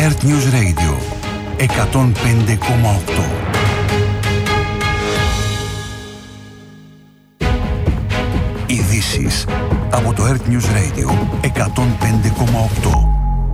Earth News Radio 105,8. Ειδήσεις από το Earth News Radio 105,8.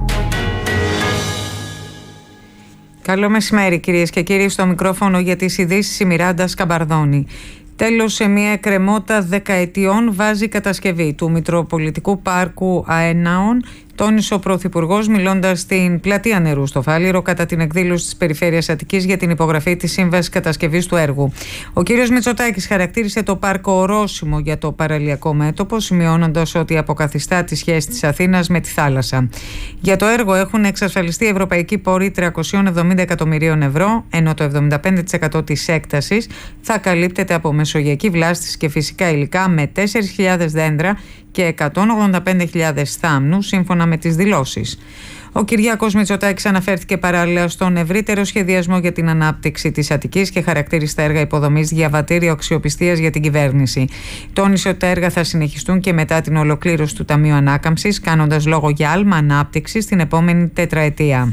Καλό μεσημέρι κυρίες και κύριοι, στο μικρόφωνο για τις ειδήσεις η Μιράντα Σκαμπαρδόνη. Τέλος σε μια εκκρεμότητα δεκαετιών βάζει η κατασκευή του Μητροπολιτικού Πάρκου Αέναων, τόνισε ο Πρωθυπουργός μιλώντας στην Πλατεία Νερού στο Φάληρο κατά την εκδήλωση της Περιφέρειας Αττικής για την υπογραφή της σύμβασης κατασκευής του έργου. Ο κ. Μητσοτάκης χαρακτήρισε το πάρκο ορόσημο για το παραλιακό μέτωπο, σημειώνοντας ότι αποκαθιστά τη σχέση της Αθήνας με τη θάλασσα. Για το έργο έχουν εξασφαλιστεί ευρωπαϊκοί πόροι 370 εκατομμυρίων ευρώ, ενώ το 75% της έκτασης θα καλύπτεται από μεσογειακή βλάστηση και φυσικά υλικά με 4.000 δέντρα και 185.000 θάμνους, σύμφωνα με τις δηλώσεις. Ο Κυριάκος Μητσοτάκης αναφέρθηκε παράλληλα στον ευρύτερο σχεδιασμό για την ανάπτυξη της Αττικής και χαρακτήρισε τα έργα υποδομής διαβατήριο αξιοπιστίας για την κυβέρνηση. Τόνισε ότι τα έργα θα συνεχιστούν και μετά την ολοκλήρωση του Ταμείου Ανάκαμψης, κάνοντας λόγο για άλμα ανάπτυξης την επόμενη τετραετία.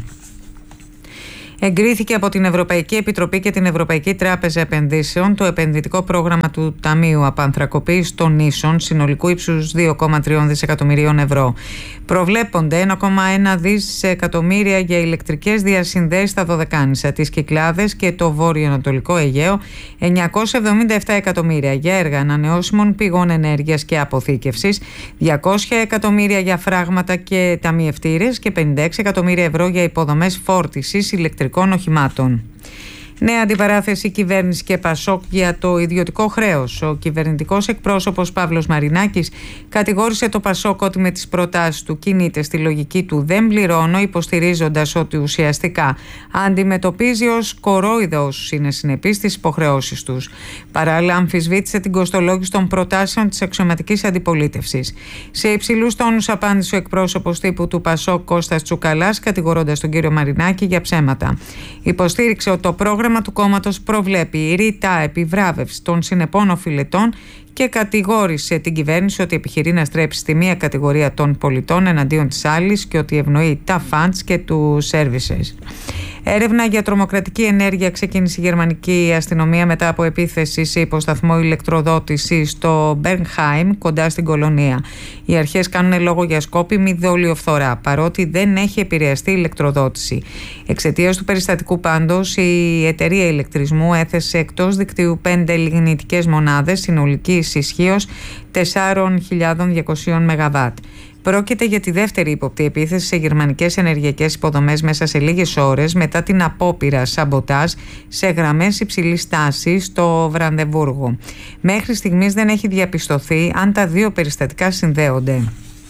Εγκρίθηκε από την Ευρωπαϊκή Επιτροπή και την Ευρωπαϊκή Τράπεζα Επενδύσεων το επενδυτικό πρόγραμμα του Ταμείου Απανθρακοποίησης των Νήσων συνολικού ύψους 2,3 δισεκατομμυρίων ευρώ. Προβλέπονται 1,1 δισεκατομμύρια για ηλεκτρικές διασυνδέσεις στα Δωδεκάνησα, τις Κυκλάδες και το Βόρειο-Ανατολικό Αιγαίο, 977 εκατομμύρια για έργα ανανεώσιμων πηγών ενέργειας και αποθήκευσης, 200 εκατομμύρια για φράγματα και ταμιευτήρες και 56 εκατομμύρια ευρώ για υποδομές φόρτισης ηλεκτρικών οχημάτων. Νέα αντιπαράθεση κυβέρνηση και Πασόκ για το ιδιωτικό χρέος. Ο κυβερνητικός εκπρόσωπος Παύλος Μαρινάκης κατηγόρησε το Πασόκ ότι με τις προτάσεις του κινείται στη λογική του «δεν πληρώνω», υποστηρίζοντας ότι ουσιαστικά αντιμετωπίζει ως κορόιδα όσους είναι συνεπείς στις υποχρεώσεις τους. Παράλληλα, αμφισβήτησε την κοστολόγηση των προτάσεων της αξιωματικής αντιπολίτευσης. Σε υψηλούς τόνους απάντησε ο εκπρόσωπος τύπου του Πασόκ Κώστας Τσουκαλάς, κατηγορώντας τον κύριο Μαρινάκη για ψέματα. Υποστήριξε ότι το πρόγραμμα του κόμματος προβλέπει ρητά επιβράβευση των συνεπών οφειλετών και κατηγόρησε την κυβέρνηση ότι επιχειρεί να στρέψει στη μία κατηγορία των πολιτών εναντίον της άλλης και ότι ευνοεί τα funds και του services. Έρευνα για τρομοκρατική ενέργεια ξεκίνησε η γερμανική αστυνομία μετά από επίθεση σε υποσταθμό ηλεκτροδότηση στο Μπέρνχάιμ, κοντά στην Κολονία. Οι αρχές κάνουν λόγο για σκόπιμη δολιοφθορά, παρότι δεν έχει επηρεαστεί η ηλεκτροδότηση. Εξαιτίας του περιστατικού πάντως, η εταιρεία ηλεκτρισμού έθεσε εκτός δικτύου 5 λιγνητικές μονάδες συνολικής ισχύως 4.200 ΜΒ. Πρόκειται για τη δεύτερη ύποπτη επίθεση σε γερμανικές ενεργειακές υποδομές μέσα σε λίγες ώρες μετά την απόπειρα σαμποτάζ σε γραμμές υψηλής τάσης στο Βραντεμβούργο. Μέχρι στιγμής δεν έχει διαπιστωθεί αν τα δύο περιστατικά συνδέονται.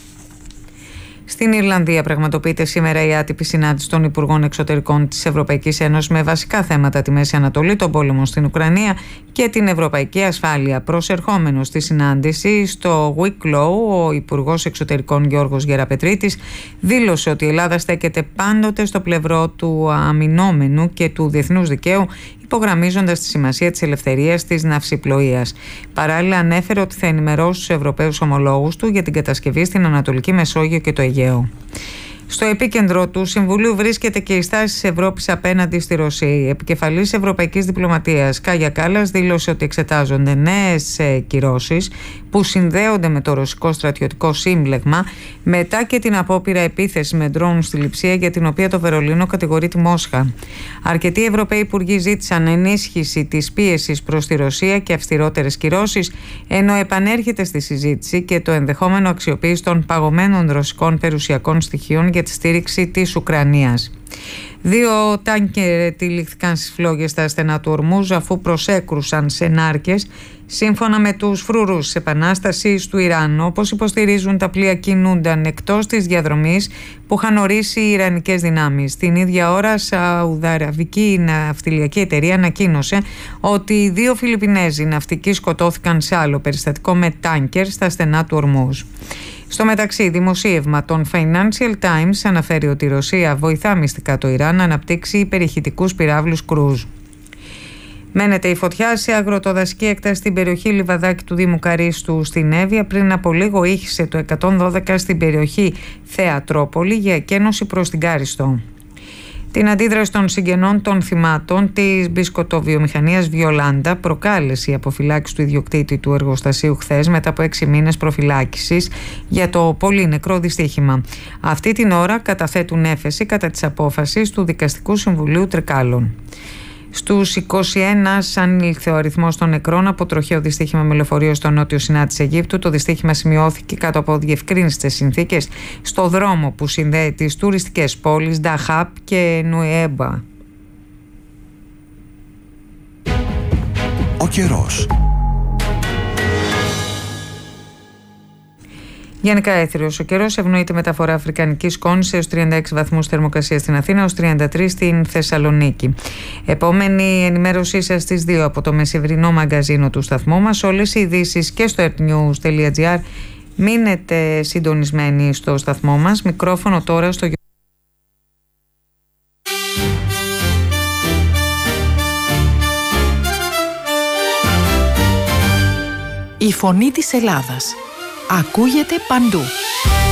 Στην Ιρλανδία πραγματοποιείται σήμερα η άτυπη συνάντηση των Υπουργών Εξωτερικών της Ευρωπαϊκής Ένωσης με βασικά θέματα τη Μέση Ανατολή, τον πόλεμο στην Ουκρανία και την ευρωπαϊκή ασφάλεια. Προσερχόμενος στη συνάντηση στο Wicklow, ο Υπουργός Εξωτερικών Γιώργος Γεραπετρίτης δήλωσε ότι η Ελλάδα στέκεται πάντοτε στο πλευρό του αμυνόμενου και του διεθνούς δικαίου, υπογραμμίζοντας τη σημασία της ελευθερίας της ναυσιπλοείας. Παράλληλα, ανέφερε ότι θα ενημερώσει τους Ευρωπαίους ομολόγους του για την κατασκευή στην Ανατολική Μεσόγειο και το Αιγαίο. Στο επίκεντρο του Συμβουλίου βρίσκεται και η στάση της Ευρώπης απέναντι στη Ρωσία. Η επικεφαλής Ευρωπαϊκής Διπλωματίας Κάγια Κάλλας δήλωσε ότι εξετάζονται νέες κυρώσεις που συνδέονται με το ρωσικό στρατιωτικό σύμπλεγμα μετά και την απόπειρα επίθεση με ντρόουν στη Λειψία, για την οποία το Βερολίνο κατηγορεί τη Μόσχα. Αρκετοί Ευρωπαίοι υπουργοί ζήτησαν ενίσχυση της πίεσης προς τη Ρωσία και αυστηρότερες κυρώσεις, ενώ επανέρχεται στη συζήτηση και το ενδεχόμενο αξιοποίηση των παγωμένων ρωσικών περιουσιακών στοιχείων για τη στήριξη της Ουκρανίας. 2 τάνκερ τυλίχθηκαν στις φλόγες στα στενά του Ορμούζ αφού προσέκρουσαν σε νάρκες, σύμφωνα με τους φρουρούς της Επανάστασης του Ιράν. Όπως υποστηρίζουν, τα πλοία κινούνταν εκτός της διαδρομής που είχαν ορίσει οι ιρανικές δυνάμεις. Την ίδια ώρα, Σαουδαραβική ναυτιλιακή εταιρεία ανακοίνωσε ότι 2 Φιλιππινέζοι ναυτικοί σκοτώθηκαν σε άλλο περιστατικό με τάνκερ στα στενά του Ορμούζ. Στο μεταξύ, δημοσίευμα των Financial Times αναφέρει ότι η Ρωσία βοηθά μυστικά το Ιράν να αναπτύξει υπερηχητικούς πυράβλους κρούζ. Μένεται η φωτιά σε αγροτοδασική έκταση στην περιοχή Λιβαδάκι του Δήμου Καρίστου στην Εύβοια. Πριν από λίγο ήχησε το 112 στην περιοχή Θεατρόπολη για εκένωση προς την Κάριστο. Την αντίδραση των συγγενών των θυμάτων της μπισκοτοβιομηχανίας Βιολάντα προκάλεσε η αποφυλάκηση του ιδιοκτήτη του εργοστασίου χθες μετά από 6 μήνες προφυλάκησης για το πολύ νεκρό δυστύχημα. Αυτή την ώρα καταθέτουν έφεση κατά της απόφασης του Δικαστικού Συμβουλίου Τρικάλων. Στους 21 ανήλθε ο αριθμός των νεκρών από τροχαίο δυστύχημα με λεωφορείο στο νότιο Σινά της Αιγύπτου. Το δυστύχημα σημειώθηκε κάτω από διευκρίνιστες συνθήκες στο δρόμο που συνδέει τις τουριστικές πόλεις Νταχάπ και Νουέμπα. Ο καιρός. Γενικά έθριος ο καιρός, ευνοείται μεταφορά αφρικανικής σκόνης έως 36 βαθμούς θερμοκρασία στην Αθήνα, έως 33 στην Θεσσαλονίκη. Επόμενη ενημέρωσή σας στις 2 από το μεσημβρινό μαγκαζίνο του σταθμού μας. Όλες οι ειδήσεις και στο earthnews.gr. Μείνετε συντονισμένοι στο σταθμό μας. Μικρόφωνο τώρα στο Η φωνή της Ελλάδας ακούγεται παντού.